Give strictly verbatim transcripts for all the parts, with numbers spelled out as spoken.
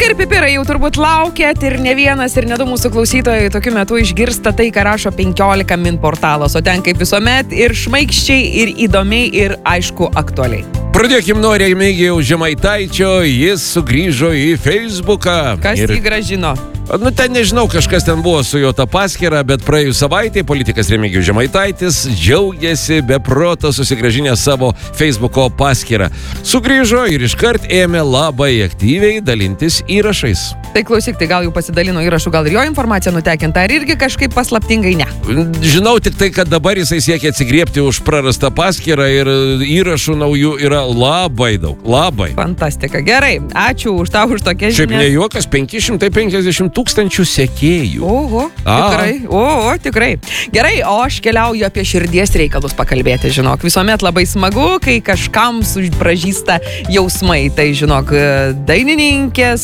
Ir pipirai jau turbūt laukėt ir ne vienas ir ne du mūsų klausytojai tokiu metu išgirsta tai, ką rašo penkiolika min portalas, o ten kaip visuomet ir šmaikščiai, ir įdomiai, ir aišku aktualiai. Pradėkim nuo Remigijaus Žemaitaičio, jis sugrįžo į Facebooką. Kas ir... jį gražino? Nu, ten nežinau, kažkas ten buvo su jo ta paskyra, bet praėjus savaitė politikas Remigijus Žemaitaitis džiaugiasi be proto susigrąžinę savo Facebooko paskyrą. Sugrįžo ir iškart ėmė labai aktyviai dalintis įrašais. Tai klausyk, tai gal jau pasidalino įrašų, gal ir jo informacija nutekinta, ar irgi kažkaip paslaptingai ne? Žinau tik tai, kad dabar jisai siekia atsigriebti už prarastą paskyrą ir įrašų naujų yra labai daug, labai. Fantastika, gerai, ačiū už tau, už tokias žinias. Šiaip ne juokas, penki šimtai penkiasdešimt tūkstančių sekėjų. Oho, A. tikrai, oho, tikrai. Gerai, o aš keliauju apie širdies reikalus pakalbėti, žinok. Visuomet labai smagu, kai kažkam supražįsta jausmai. Tai, žinok, dainininkės,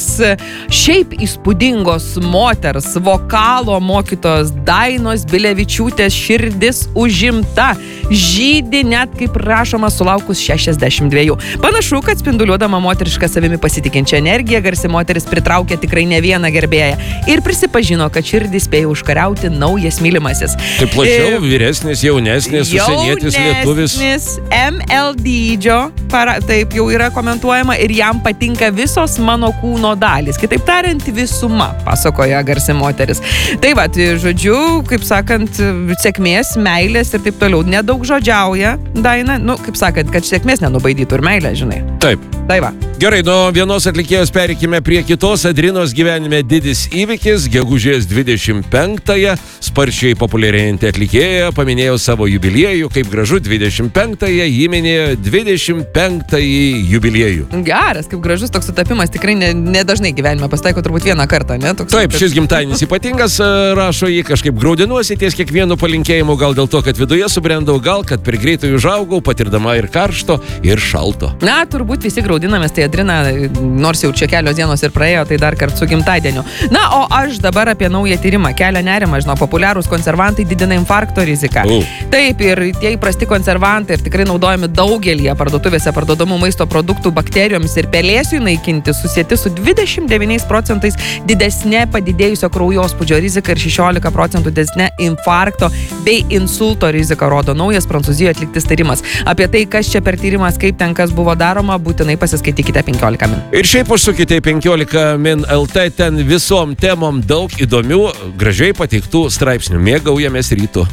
šiaip įspūdingos moters, vokalo mokytos Dainos Bilevičiūtės širdis užimta. Žydi net, kaip rašoma, sulaukus šešiasdešimt dviejų. Panašu, kad spinduliuodama moterišką savimi pasitikinčią energiją, garsi moteris pritraukia tikrai ne vieną gerbėją. Ir prisipažino, kad širdį spėjo užkariauti naujas mylimasis. Tai plačiau, e, vyresnis, jaunesnis, užsienietis, lietuvis. Jaunesnis, M L dydžio, para, taip jau yra komentuojama, ir jam patinka visos mano kūno dalys. Kitaip tariant, visuma, pasakoja garsi moteris. Tai va, žodžiu, kaip sakant, sėkmės, meilės ir taip toliau. Nedaug žodžiauja Daina, nu, kaip sakant, kad sėkmės nenubaidytų ir meilę, žinai. Taip. Tai va. Gerai, nuo vienos atlikėjos perikime prie kitos. Adrinos gyvenime didis įvykis, gegužės dvidešimt penktąją, sparčiai populiarėjanti atlikėja paminėjo savo jubiliejų, kaip gražu, dvidešimt penktąją, jį minėjo dvidešimt penktąjį jubiliejų. Geras, kaip gražus toks sutapimas, tikrai nedažnai ne gyvenime pasitaiko, turbūt vieną kartą, ne? Toks, Taip, kad... šis gimtadienis ypatingas, rašo jį, kažkaip graudinuosi ties kiekvienu palinkėjimu, gal dėl to, kad viduje subrendau, gal kad per greitai užaugau, patirdama ir karšto, ir šalto. Na, turbūt visi graudinamės, tai Adrina, nors jau čia kelios dienos ir praėjo, tai dar kartą su gimtadieniu. Na, o aš dabar apie naują tyrimą. Kelia nerimą, žinau, populiarūs konservantai didina infarkto riziką. Uh. Taip, ir tie įprasti konservantai ir tikrai naudojami daugelyje parduotuvėse parduodamų maisto produktų bakterijoms ir pelėsiui naikinti susieti su dvidešimt devyniais procentais didesnė padidėjusio kraujospūdžio rizika ir šešiolika procentų didesnė infarkto bei insulto rizika, rodo naujas Prancūzijoje atliktas tyrimas. Apie tai, kas čia per tyrimas, kaip ten kas buvo daroma, būtinai pasiskaitykite penkiolika min. Ir šiaip užsukite į penkiolika min L T, ten visom temom daug įdomių, gražiai pateiktų straipsnių. Mėgaujamės rytu.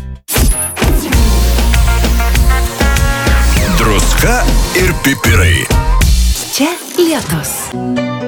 Druska ir pipirai. Čia Lietus.